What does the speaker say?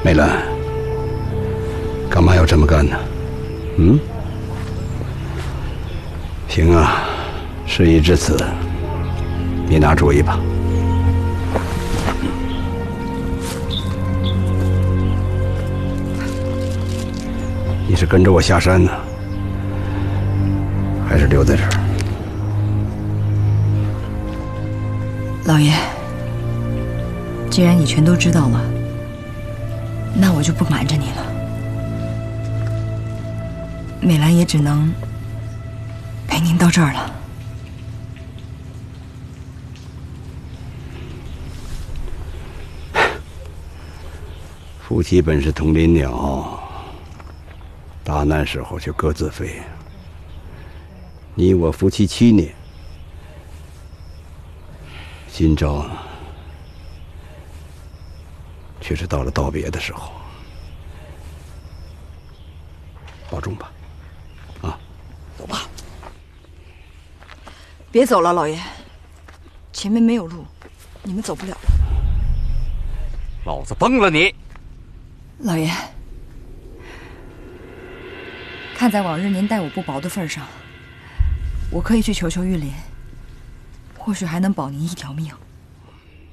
美兰，干嘛要这么干呢？嗯？行啊，事已至此，你拿主意吧。你是跟着我下山呢，还是留在这儿？ 老爷，既然你全都知道了，那我就不瞒着你了。美兰也只能陪您到这儿了。 夫妻本是同林鸟，大难时候却各自飞。你我夫妻7年，今朝却是到了道别的时候。保重吧，啊，走吧。 别走了，老爷，前面没有路，你们走不了了。 老子崩了你！ 老爷，看在往日您待我不薄的份上，我可以去求求玉莲，或许还能保您一条命。